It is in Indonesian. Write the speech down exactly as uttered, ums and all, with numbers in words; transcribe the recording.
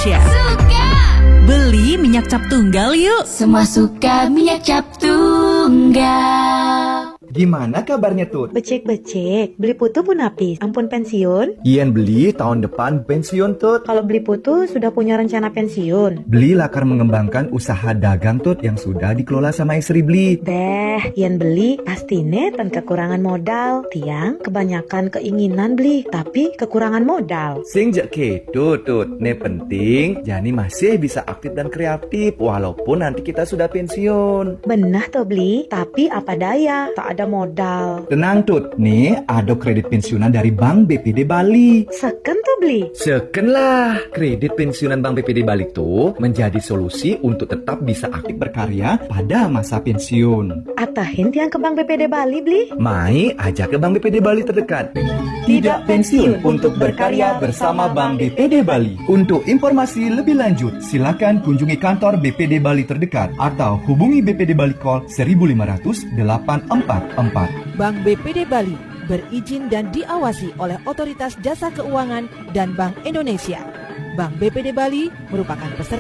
Indonesia. Suka! Beli minyak cap tunggal yuk. Semua suka minyak cap tunggal. Gimana kabarnya Tut? Becek-becek, beli putu pun habis. Ampun pensiun? Ian beli tahun depan pensiun Tut. Kalau beli putu sudah punya rencana pensiun? Beli lakar mengembangkan usaha dagang Tut yang sudah dikelola sama istri Beli. Deh, Ian beli pasti neten kekurangan modal. Tiang kebanyakan keinginan beli, tapi kekurangan modal. Sing jak kedo Tut, ne penting Jani masih bisa aktif dan kreatif walaupun nanti kita sudah pensiun. Benah tuh beli, tapi apa daya, tak ada modal. Tenang Tut, nih ada kredit pensiunan dari Bank B P D Bali. Seken tuh beli. Seken lah, kredit pensiunan Bank B P D Bali tuh menjadi solusi untuk tetap bisa aktif berkarya pada masa pensiun. Atahin tiang ke Bank B P D Bali beli. Mai ajak ke Bank B P D Bali terdekat. Tidak pensiun untuk berkarya bersama Bank B P D Bali. Untuk informasi lebih lanjut, silakan kunjungi kantor B P D Bali terdekat atau hubungi B P D Bali Call seribu lima ratus delapan empat empat. Bank B P D Bali berizin dan diawasi oleh Otoritas Jasa Keuangan dan Bank Indonesia. Bank B P D Bali merupakan peserta